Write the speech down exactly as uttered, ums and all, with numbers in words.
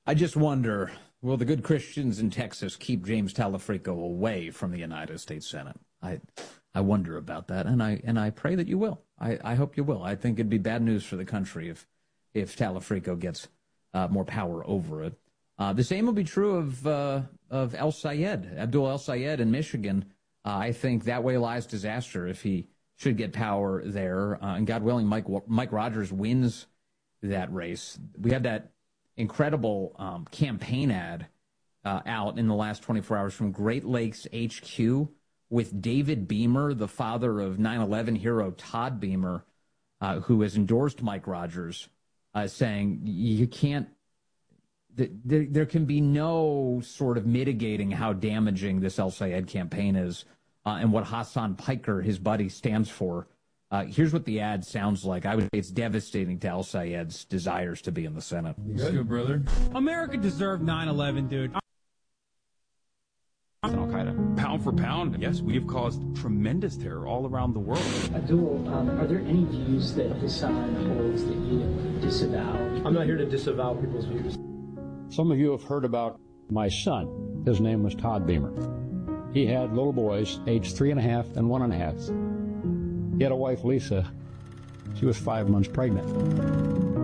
I just wonder, will the good Christians in Texas keep James Talafrico away from the United States Senate? I I wonder about that, and I and I pray that you will. I, I hope you will. I think it'd be bad news for the country if if Talafrico gets uh, more power over it. Uh, the same will be true of uh, of El Sayed, Abdul El Sayed in Michigan. Uh, I think that way lies disaster if he should get power there. Uh, and God willing, Mike Mike Rogers wins that race. We had that incredible um, campaign ad uh, out in the last twenty-four hours from Great Lakes H Q with David Beamer, the father of nine eleven hero Todd Beamer, uh, who has endorsed Mike Rogers, uh, saying you can't, th- there, there can be no sort of mitigating how damaging this El Sayed campaign is uh, and what Hassan Piker, his buddy, stands for. Uh, here's what the ad sounds like. I would say it's devastating to El Sayed's desires to be in the Senate. Let's go, brother. America deserved nine eleven, dude. Al-Qaeda. Pound for pound, yes, we have caused tremendous terror all around the world. Abdul, um, are there any views that Hassan holds that you disavow? I'm not here to disavow people's views. Some of you have heard about my son. His name was Todd Beamer. He had little boys, aged three and a half and one and a half. He had a wife, Lisa. She was five months pregnant.